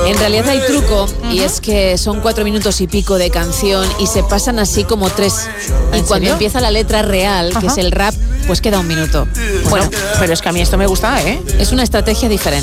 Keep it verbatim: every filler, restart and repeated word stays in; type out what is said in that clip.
En realidad hay truco, uh-huh. y es que son cuatro minutos y pico de canción y se pasan así como tres. Y cuando serio? empieza la letra real, Ajá. que es el rap, pues queda un minuto. Bueno, pero es que a mí esto me gusta, ¿eh? Es una estrategia diferente.